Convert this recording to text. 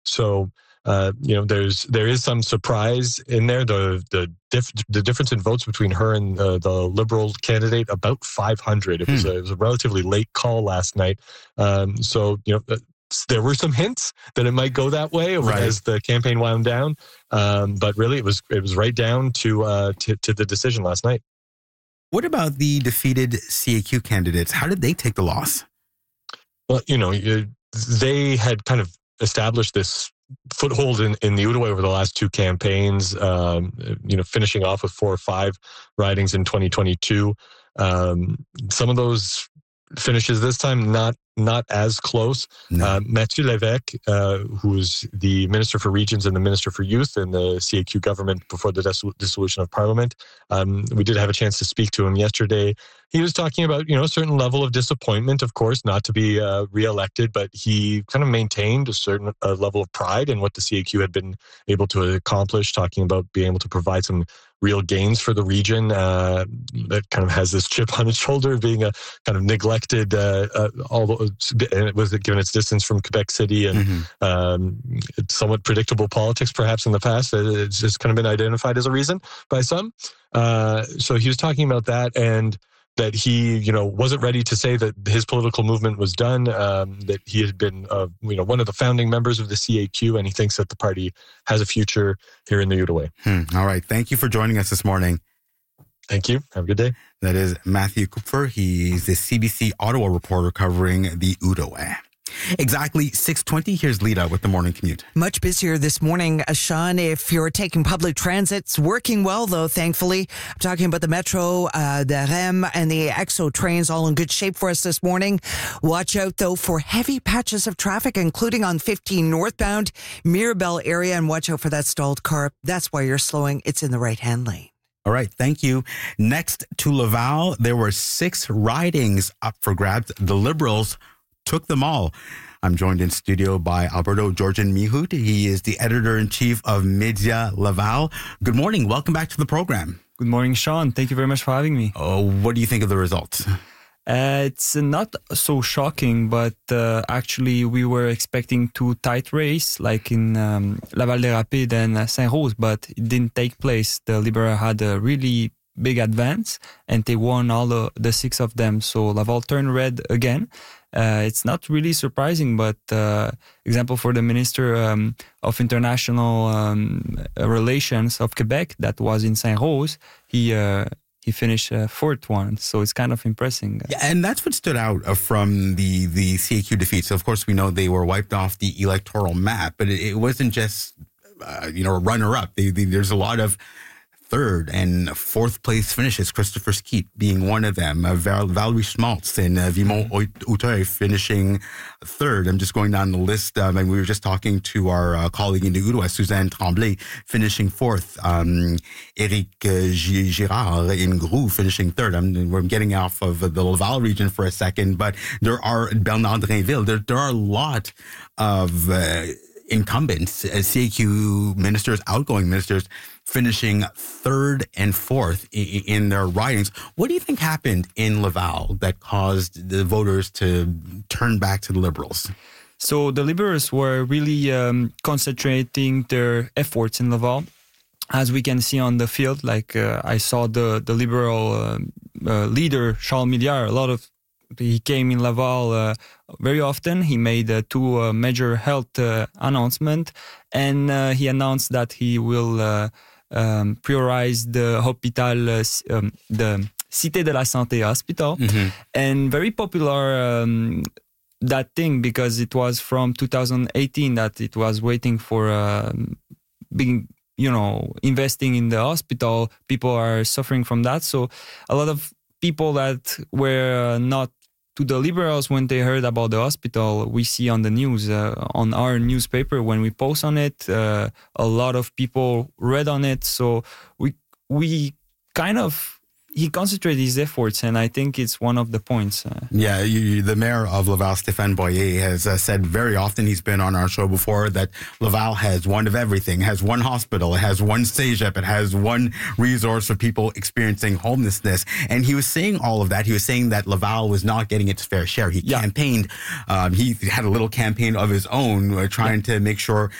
So, there is some surprise in there. The difference in votes between her and the Liberal candidate, about 500. It was a relatively late call last night. There were some hints that it might go that way as the campaign wound down. But really, it was right down to the decision last night. What about the defeated CAQ candidates? How did they take the loss? Well, they had kind of established this foothold in the Outaouais over the last two campaigns, finishing off with 4 or 5 ridings in 2022. Some of those finishes this time not as close. No. Mathieu Lévesque, who is the Minister for Regions and the Minister for Youth in the CAQ government before the dissolution of Parliament, we did have a chance to speak to him yesterday. He was talking about, a certain level of disappointment, of course, not to be re-elected, but he kind of maintained a certain level of pride in what the CAQ had been able to accomplish, talking about being able to provide some real gains for the region that kind of has this chip on its shoulder, being a kind of neglected, given its distance from Quebec City and it's somewhat predictable politics perhaps in the past. It's just kind of been identified as a reason by some. So he was talking about that, and that he, wasn't ready to say that his political movement was done, that he had been, one of the founding members of the CAQ, and he thinks that the party has a future here in the Outaouais. All right. Thank you for joining us this morning. Thank you. Have a good day. That is Matthew Kupfer. He's the CBC Ottawa reporter covering the Outaouais. Exactly 6:20. Here's Lita with the morning commute. Much busier this morning, Sean. If you're taking public transit, it's working well, though, thankfully. I'm talking about the Metro, the REM, and the EXO trains, all in good shape for us this morning. Watch out, though, for heavy patches of traffic, including on 15 northbound, Mirabel area, and watch out for that stalled car. That's why you're slowing. It's in the right-hand lane. All right, thank you. Next to Laval, there were 6 ridings up for grabs. The Liberals took them all. I'm joined in studio by Alberto Georgian Mihut. He is the editor-in-chief of Media Laval. Good morning. Welcome back to the program. Good morning, Sean. Thank you very much for having me. What do you think of the results? It's not so shocking, but actually we were expecting 2 tight race like in Laval-des-Rapides and Saint-Rose, but it didn't take place. The Liberal had a really big advance and they won all the 6 of them. So Laval turned red again. It's not really surprising, but example for the Minister of International Relations of Quebec that was in Saint-Rose, he finished 4th one, so it's kind of impressive. Yeah, and that's what stood out from the CAQ defeat. So, of course, we know they were wiped off the electoral map, but it wasn't just, a runner-up. There's a lot of 3rd and 4th place finishes, Christopher Skeet being one of them, Valerie Schmaltz and Vimont Auteuil finishing 3rd. I'm just going down the list. And we were just talking to our colleague in the Outaouais, Suzanne Tremblay, finishing 4th. Éric Girard in Grou finishing 3rd. We're getting off of the Laval region for a second, but there are Bernard Drainville. There are a lot of incumbents, CAQ ministers, outgoing ministers, finishing 3rd and 4th in their ridings. What do you think happened in Laval that caused the voters to turn back to the Liberals? So the Liberals were really concentrating their efforts in Laval. As we can see on the field, like I saw the Liberal leader, Charles Milliard, he came in Laval very often. He made 2 major health announcements, and he announced that he will prioritize the hospital, the Cité de la Santé hospital, and very popular that thing because it was from 2018 that it was waiting for being, investing in the hospital. People are suffering from that, so a lot of people that were not to the Liberals when they heard about the hospital, we see on the news, on our newspaper, when we post on it, a lot of people read on it. So we kind of he concentrated his efforts, and I think it's one of the points. The mayor of Laval, Stéphane Boyer, has said very often, he's been on our show before, that Laval has one of everything. It has one hospital, it has one cégep, it has one resource for people experiencing homelessness. And he was saying all of that. He was saying that Laval was not getting its fair share. He campaigned, he had a little campaign of his own, trying to make sure